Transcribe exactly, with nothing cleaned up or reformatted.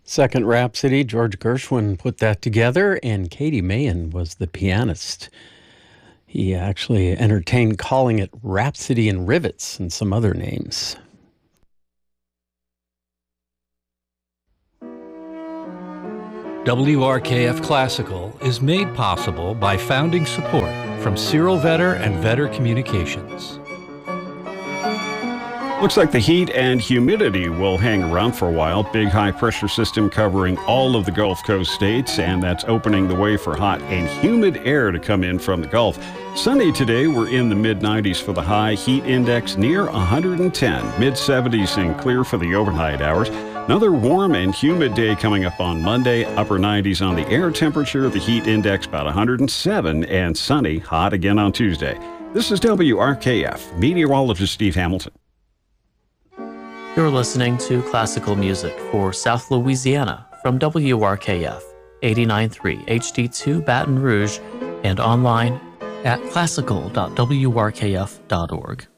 Second Rhapsody, George Gershwin put that together, and Katie Mahan was the pianist. He actually entertained calling it Rhapsody in Rivets and some other names. W R K F Classical is made possible by founding support from Cyril Vetter and Vetter Communications. Looks like the heat and humidity will hang around for a while. Big high pressure system covering all of the Gulf Coast states, and that's opening the way for hot and humid air to come in from the Gulf. Sunny today, we're in the mid nineties for the high, heat index near one hundred ten, mid seventies and clear for the overnight hours. Another warm and humid day coming up on Monday, upper nineties on the air temperature, the heat index about one hundred seven, and sunny, hot again on Tuesday. This is W R K F, meteorologist Steve Hamilton. You're listening to classical music for South Louisiana from W R K F, eighty-nine point three H D two Baton Rouge, and online at classical dot w r k f dot org.